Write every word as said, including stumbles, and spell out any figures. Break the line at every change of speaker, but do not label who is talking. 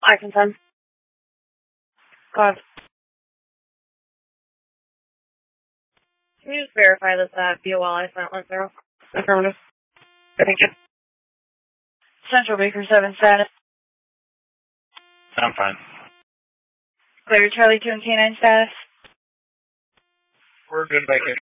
I confirm. Go ahead. Can you just verify that that B O L I sent went through? Affirmative. Thank you. Central Baker seven status.
I'm fine.
Clear Charlie two and K nine status.
We're good, Baker.